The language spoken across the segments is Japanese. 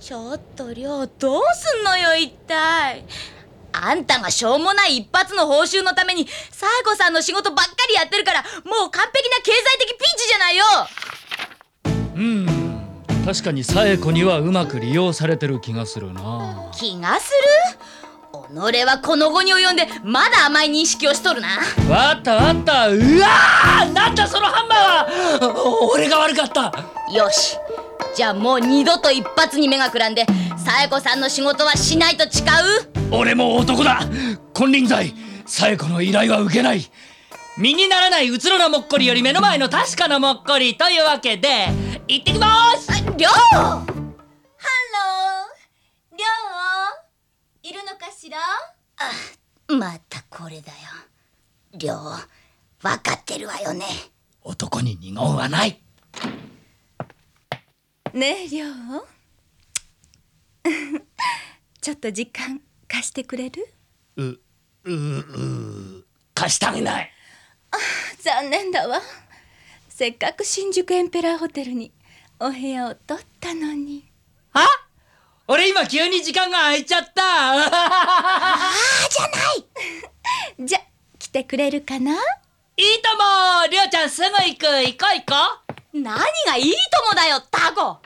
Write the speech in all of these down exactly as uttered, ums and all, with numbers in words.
ちょっとりょう、どうすんのよ一体。あんたがしょうもない一発の報酬のためにサエコさんの仕事ばっかりやってるから、もう完璧な経済的ピンチじゃないよ。 うーん、確かにサエコにはうまく利用されてる気がするな。 気がする？己はこの後に及んでまだ甘い認識をしとるな。 わったわった。うわー、なんだそのハンマーは。俺が悪かった。 よし、じゃあもう二度と一発に目がくらんでサエコさんの仕事はしないと誓う？ 俺も男だ。金輪際サエコの依頼は受けない。身にならないうつろなもっこりより目の前の確かなもっこりというわけで行ってきまーす。 りょう、 ハロー、りょういるのかしら？ またこれだよ。りょう、わかってるわよね。 男に二言はない。 ねえりょうちょっと時間貸してくれる？ う、う、う、貸してあげない。 残念だわ。せっかく新宿エンペラーホテルにお部屋を取ったのに。 あ？俺今急に時間が空いちゃった。 ああじゃないじゃ、来てくれるかな？ いいとも。りょうちゃんすぐ行く。行こう行こ何がいいともだよタコ。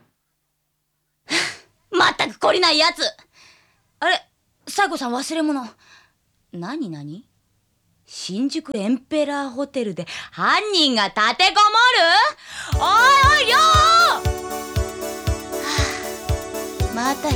まったく懲りないやつ。あれ、サエコさん忘れ物。何何？新宿エンペラーホテルで犯人が立てこもる？おいおいりょう、はあ、また